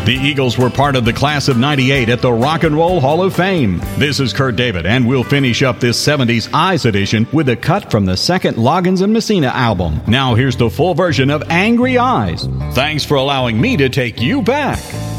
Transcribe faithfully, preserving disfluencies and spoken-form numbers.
The Eagles were part of the class of ninety-eight at the Rock and Roll Hall of Fame. This is Kurt David, and we'll finish up this seventies Eyes edition with a cut from the second Loggins and Messina album. Now here's the full version of Angry Eyes. Thanks for allowing me to take you back.